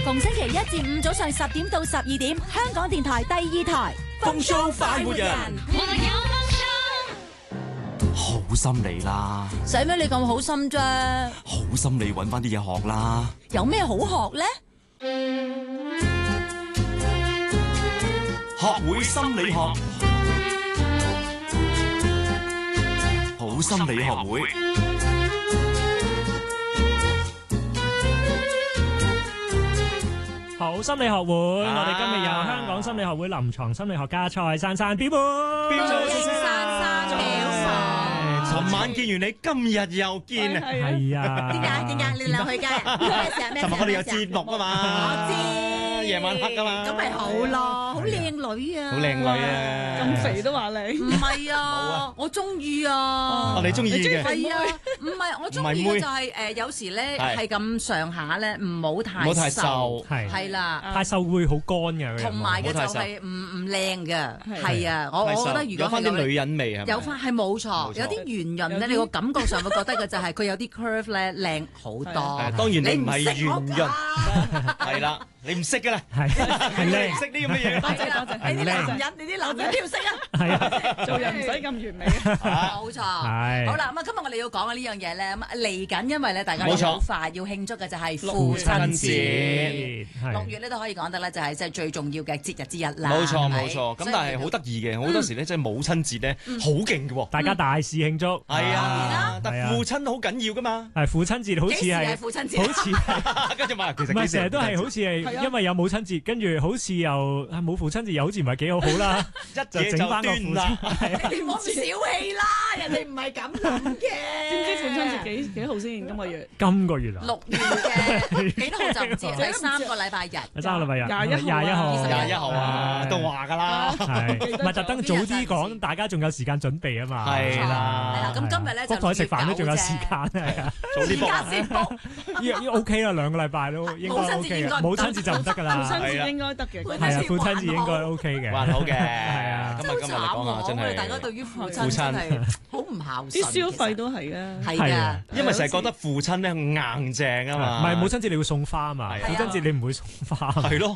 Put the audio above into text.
逢星期一至五早上10點到12點，香港電台第2台風騷快活人，好心你啦， 使咩你咁好心啫？ 好心你揾翻啲嘢學啦。 有咩好學呢？ 學會心理學，好心理學會。 好心理學會，我哋今日有香港心理學會臨床心理學家蔡珊珊表妹， 尋晚見完你，今日又見啊！ 係啊， 點解你兩去街啊？咩事啊？咩事啊？ 尋日我哋有節目啊嘛， 我知夜晚黑噶嘛， 咁咪好咯，好靚女啊， 好靚女啊， 咁肥都話你唔係啊，我中意啊， 哦你中意嘅係啊，唔係我中意嘅就係有時咧係咁上下咧，唔好太瘦，係啦， 太瘦會好乾嘅， 同埋嘅就係唔靚嘅，係啊，我覺得如果有翻啲女人味係咪？ 有翻係冇錯，有啲圓潤咧，你個感覺上會覺得嘅就係佢有啲 curve 咧靚好多。 當然你唔係圓潤，係啦，你唔識㗎啦，係你唔識啲咁嘅嘢。 多謝， 你啲男人，你啲男人都要識啊！ 係啊， 做人唔使咁完美啊！ 冇錯，好啦，咁啊，今日我哋要講嘅呢樣嘢咧，咁嚟緊，因為咧大家好快要慶祝嘅就係父親節，6月咧都可以講得咧，就係即係最重要嘅節日之一啦。 冇錯冇錯，咁但係好得意嘅，好多時咧即係母親節咧好勁嘅喎， 大家大肆慶祝。 係啊，但父親好緊要㗎嘛。 係父親節好似係父親節， 好似跟住話其實唔係成日都係好似係因為有母親節，跟住好似又冇父親節，又好似唔係幾好啦，就整翻個父親。 你唔好咁小氣啦，人哋唔係咁諗嘅。 知唔知父親節幾號先？今個月今個月啊 ，6月嘅幾多號就唔知，第3個禮拜日。 第3個禮拜日 21號啊，都話㗎啦， 係唔係特登早啲講？大家仲有時間準備啊嘛。 係啦， 係啦，咁今日咧就台食飯都仲有時間係啊， 早啲 book 而家先 book。 依 OK 啦，2個禮拜都應該 OK 嘅。母親節就唔得㗎啦， 父親節應該得嘅， 係啊，父親節應該 OK 嘅， 還好嘅， 係啊。 今日你講下真係， 大家對於父親真係好唔孝順。 啲消費都係啊， 係啊， 因為成日覺得父親咧硬淨啊嘛， 唔係母親節你會送花啊嘛，父親節你唔會送花， 係咯，